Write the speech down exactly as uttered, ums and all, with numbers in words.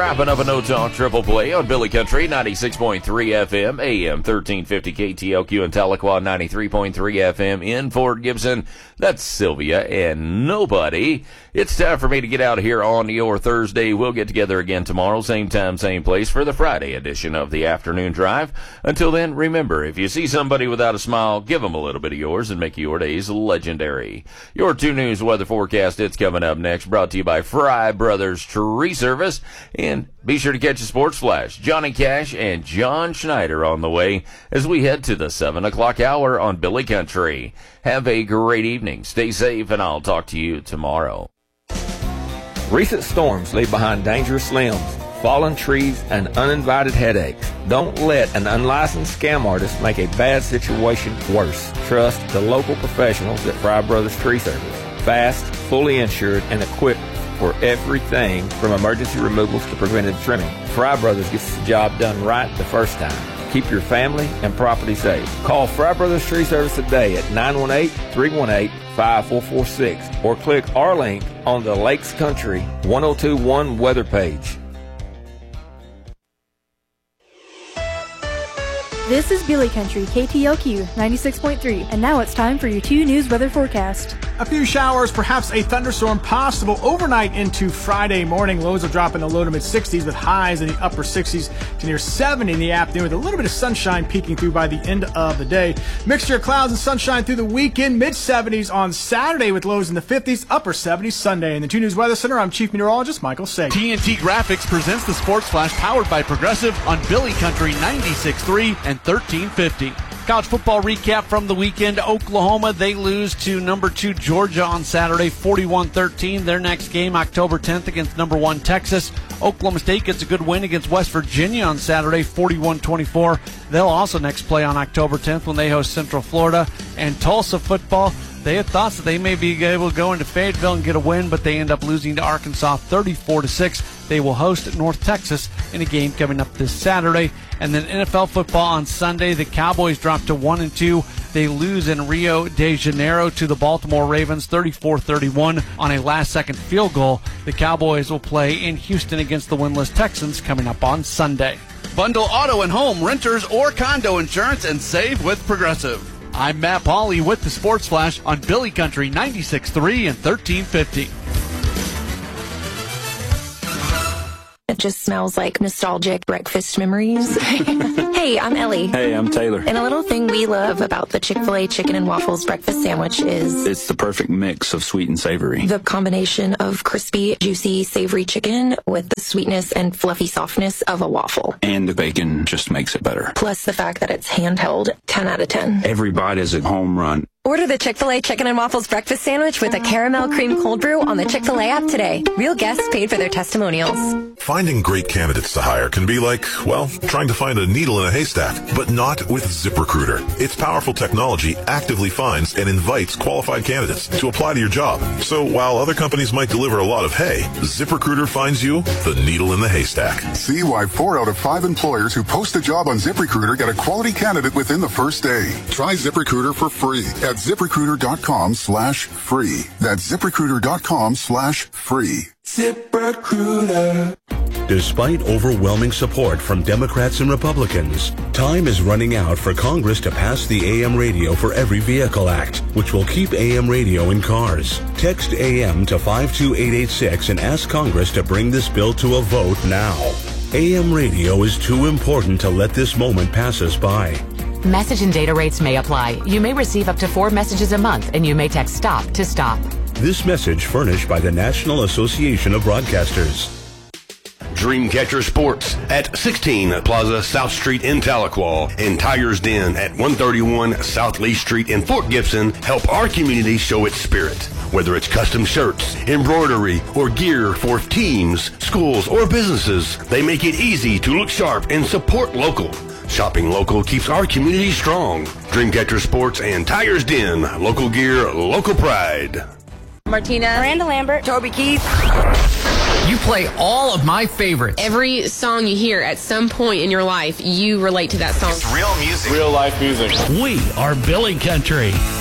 Wrapping up a No Talk Triple Play on Billy Country, ninety-six point three F M, A M thirteen fifty K T L Q in Tahlequah, ninety-three point three F M in Fort Gibson. That's Sylvia and nobody. It's time for me to get out of here on your Thursday. We'll get together again tomorrow, same time, same place, for the Friday edition of the Afternoon Drive. Until then, remember, if you see somebody without a smile, give them a little bit of yours and make your days legendary. Your two News weather forecast, it's coming up next, brought to you by Fry Brothers Tree Service. And be sure to catch a Sports Flash. Johnny Cash and John Schneider on the way as we head to the seven o'clock hour on Billy Country. Have a great evening. Stay safe, and I'll talk to you tomorrow. Recent storms leave behind dangerous limbs, fallen trees, and uninvited headaches. Don't let an unlicensed scam artist make a bad situation worse. Trust the local professionals at Fry Brothers Tree Service. Fast, fully insured, and equipped for everything from emergency removals to preventive trimming. Fry Brothers gets the job done right the first time. Keep your family and property safe. Call Fry Brothers Tree Service today at nine one eight, three one eight, five four four six or click our link on the Lakes Country one oh two one weather page. This is Billy Country, K T L Q ninety-six point three, and now it's time for your two News weather forecast. A few showers, perhaps a thunderstorm possible overnight into Friday morning. Lows will drop in the low to mid sixties with highs in the upper sixties to near seventy in the afternoon with a little bit of sunshine peeking through by the end of the day. Mixture of clouds and sunshine through the weekend. mid seventies on Saturday with lows in the fifties, upper seventies Sunday. In the two News Weather Center, I'm Chief Meteorologist Michael Sagan. T N T Graphics presents the Sports Flash powered by Progressive on Billy Country ninety-six point three and thirteen fifty. College football recap from the weekend. Oklahoma, they lose to number two Georgia on Saturday, forty-one thirteen. Their next game, October tenth, against number one Texas. Oklahoma State gets a good win against West Virginia on Saturday, forty-one twenty-four. They'll also next play on October tenth when they host Central Florida. And Tulsa football, they had thoughts that they may be able to go into Fayetteville and get a win, but they end up losing to Arkansas thirty-four to six. They will host North Texas in a game coming up this Saturday. And then N F L football on Sunday, the Cowboys drop to one and two. They lose in Rio de Janeiro to the Baltimore Ravens thirty-four thirty-one on a last-second field goal. The Cowboys will play in Houston against the winless Texans coming up on Sunday. Bundle auto and home, renters, or condo insurance and save with Progressive. I'm Matt Pauley with the Sports Flash on Billy Country ninety-six point three and thirteen fifty. It just smells like nostalgic breakfast memories. Hey, I'm Ellie. Hey, I'm Taylor. And a little thing we love about the Chick-fil-A Chicken and Waffles breakfast sandwich is... it's the perfect mix of sweet and savory. The combination of crispy, juicy, savory chicken with the sweetness and fluffy softness of a waffle. And the bacon just makes it better. Plus the fact that it's handheld, ten out of ten. Every bite is a home run. Order the Chick-fil-A Chicken and Waffles breakfast sandwich with a caramel cream cold brew on the Chick-fil-A app today. Real guests paid for their testimonials. Finding great candidates to hire can be like, well, trying to find a needle in a haystack, but not with ZipRecruiter. Its powerful technology actively finds and invites qualified candidates to apply to your job. So while other companies might deliver a lot of hay, ZipRecruiter finds you the needle in the haystack. See why four out of five employers who post a job on ZipRecruiter get a quality candidate within the first day. Try ZipRecruiter for free at ZipRecruiter.com slash free. That's ZipRecruiter.com slash free. ZipRecruiter. Despite overwhelming support from Democrats and Republicans, time is running out for Congress to pass the A M Radio for Every Vehicle Act, which will keep A M radio in cars. Text A M to five two eight eight six and ask Congress to bring this bill to a vote now. A M radio is too important to let this moment pass us by. Message and data rates may apply. You may receive up to four messages a month, and you may text STOP to stop. This message furnished by the National Association of Broadcasters. Dreamcatcher Sports at sixteen Plaza South Street in Tahlequah and Tiger's Den at one thirty-one South Lee Street in Fort Gibson help our community show its spirit. Whether it's custom shirts, embroidery, or gear for teams, schools, or businesses, they make it easy to look sharp and support local. Shopping local keeps our community strong. Dreamcatcher Sports and Tiger's Den. Local gear, local pride. Martina, Miranda Lambert, Toby Keith. You play all of my favorites. Every song you hear at some point in your life, you relate to that song. It's real music. Real life music. We are Billy Country.